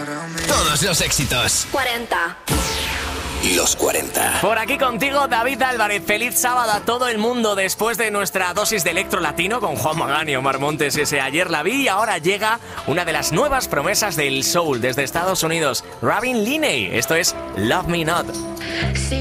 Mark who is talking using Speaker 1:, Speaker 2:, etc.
Speaker 1: Todos los éxitos.
Speaker 2: 40.
Speaker 1: Los 40.
Speaker 3: Por aquí contigo, David Álvarez. Feliz sábado a todo el mundo después de nuestra dosis de electro latino con Juan Magán y Omar Montes. Ese ayer la vi y ahora llega una de las nuevas promesas del soul desde Estados Unidos, Robin Linney. Esto es Love Me Not.